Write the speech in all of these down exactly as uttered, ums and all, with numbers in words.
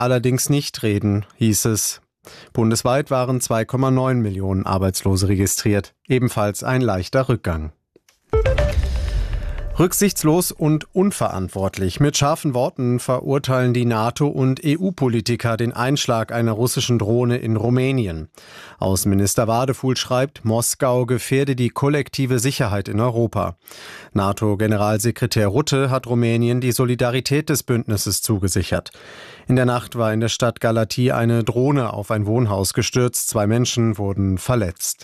allerdings nicht reden, hieß es. Bundesweit waren zwei Komma neun Millionen Arbeitslose registriert, ebenfalls ein leichter Rückgang. Rücksichtslos und unverantwortlich. Mit scharfen Worten verurteilen die NATO- und E U-Politiker den Einschlag einer russischen Drohne in Rumänien. Außenminister Wadefuhl schreibt, Moskau gefährde die kollektive Sicherheit in Europa. NATO-Generalsekretär Rutte hat Rumänien die Solidarität des Bündnisses zugesichert. In der Nacht war in der Stadt Galați eine Drohne auf ein Wohnhaus gestürzt. Zwei Menschen wurden verletzt.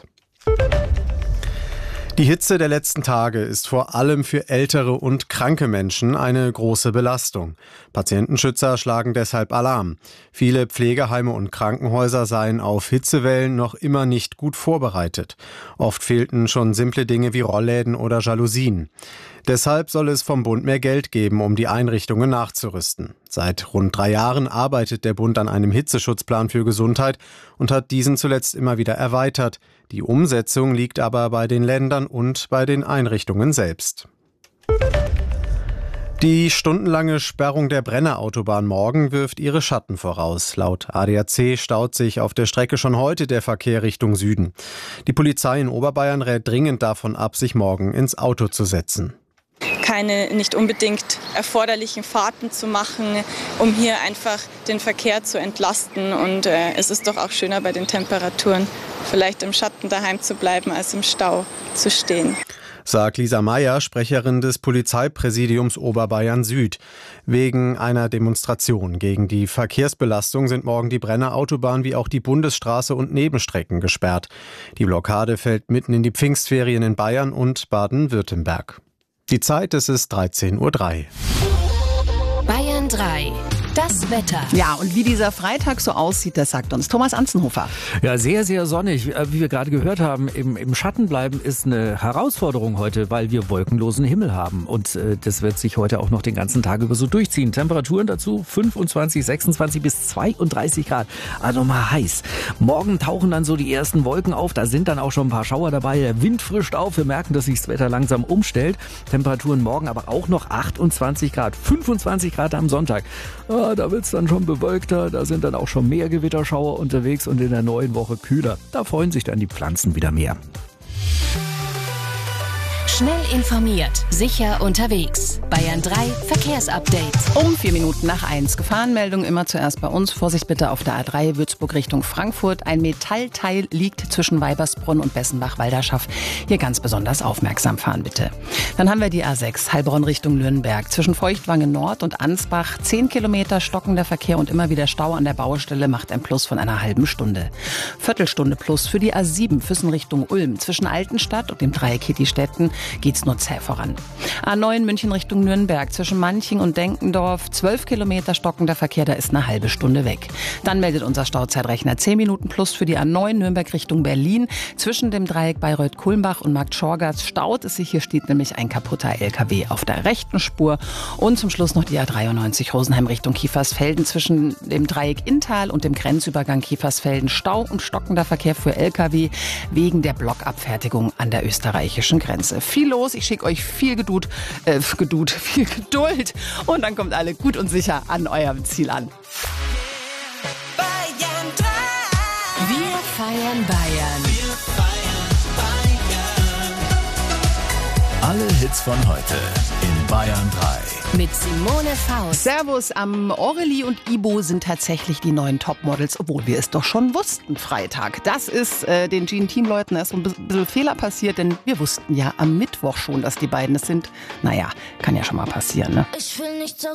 Die Hitze der letzten Tage ist vor allem für ältere und kranke Menschen eine große Belastung. Patientenschützer schlagen deshalb Alarm. Viele Pflegeheime und Krankenhäuser seien auf Hitzewellen noch immer nicht gut vorbereitet. Oft fehlten schon simple Dinge wie Rollläden oder Jalousien. Deshalb soll es vom Bund mehr Geld geben, um die Einrichtungen nachzurüsten. Seit rund drei Jahren arbeitet der Bund an einem Hitzeschutzplan für Gesundheit und hat diesen zuletzt immer wieder erweitert. Die Umsetzung liegt aber bei den Ländern und bei den Einrichtungen selbst. Die stundenlange Sperrung der Brenner-Autobahn morgen wirft ihre Schatten voraus. Laut A D A C staut sich auf der Strecke schon heute der Verkehr Richtung Süden. Die Polizei in Oberbayern rät dringend davon ab, sich morgen ins Auto zu setzen. Keine nicht unbedingt erforderlichen Fahrten zu machen, um hier einfach den Verkehr zu entlasten. Und äh, es ist doch auch schöner bei den Temperaturen, vielleicht im Schatten daheim zu bleiben, als im Stau zu stehen. Sagt Lisa Meyer, Sprecherin des Polizeipräsidiums Oberbayern Süd. Wegen einer Demonstration gegen die Verkehrsbelastung sind morgen die Brenner Autobahn wie auch die Bundesstraße und Nebenstrecken gesperrt. Die Blockade fällt mitten in die Pfingstferien in Bayern und Baden-Württemberg. Die Zeit, es ist dreizehn Uhr drei. Bayern drei. Das Wetter. Ja, und wie dieser Freitag so aussieht, das sagt uns Thomas Anzenhofer. Ja, sehr, sehr sonnig. Wie wir gerade gehört haben, im, im Schatten bleiben ist eine Herausforderung heute, weil wir wolkenlosen Himmel haben. Und äh, das wird sich heute auch noch den ganzen Tag über so durchziehen. Temperaturen dazu fünfundzwanzig, sechsundzwanzig bis zweiunddreißig Grad. Also mal heiß. Morgen tauchen dann so die ersten Wolken auf. Da sind dann auch schon ein paar Schauer dabei. Der Wind frischt auf. Wir merken, dass sich das Wetter langsam umstellt. Temperaturen morgen aber auch noch achtundzwanzig Grad. fünfundzwanzig Grad am Sonntag. Ah, da wird's dann schon bewölkter, da sind dann auch schon mehr Gewitterschauer unterwegs und in der neuen Woche kühler. Da freuen sich dann die Pflanzen wieder mehr. Schnell informiert, sicher unterwegs. Bayern drei Verkehrsupdate. Um vier Minuten nach eins. Gefahrenmeldung immer zuerst bei uns. Vorsicht bitte auf der A drei Würzburg Richtung Frankfurt. Ein Metallteil liegt zwischen Weibersbrunn und Bessenbach-Walderschaff. Hier ganz besonders aufmerksam fahren bitte. Dann haben wir die A sechs Heilbronn Richtung Nürnberg. Zwischen Feuchtwangen Nord und Ansbach zehn Kilometer stockender Verkehr und immer wieder Stau an der Baustelle macht ein Plus von einer halben Stunde. Viertelstunde Plus für die A sieben Füssen Richtung Ulm. Zwischen Altenstadt und dem Dreieck Kittistetten geht's nur zäh voran. A neun München Richtung Nürnberg, zwischen Manching und Denkendorf, zwölf Kilometer stockender Verkehr, da ist eine halbe Stunde weg. Dann meldet unser Stauzeitrechner zehn Minuten plus für die A neun Nürnberg Richtung Berlin. Zwischen dem Dreieck Bayreuth-Kulmbach und Markt-Schorgast staut es sich. Hier steht nämlich ein kaputter L K W auf der rechten Spur. Und zum Schluss noch die A dreiundneunzig Rosenheim Richtung Kiefersfelden. Zwischen dem Dreieck Inntal und dem Grenzübergang Kiefersfelden Stau und stockender Verkehr für L K W wegen der Blockabfertigung an der österreichischen Grenze. Viel los, ich schicke euch viel Geduld, äh, Geduld, viel Geduld und dann kommt alle gut und sicher an eurem Ziel an. Wir feiern Bayern. Wir feiern Bayern. Alle Hits von heute in Bayern drei. Mit Simone Faust. Servus, am Aurelie und Ibo sind tatsächlich die neuen Topmodels, obwohl wir es doch schon wussten, Freitag. Das ist äh, den Gene-Team-Leuten erst so ein bisschen Fehler passiert, denn wir wussten ja am Mittwoch schon, dass die beiden es sind. Naja, kann ja schon mal passieren, ne? Ich will nichts aus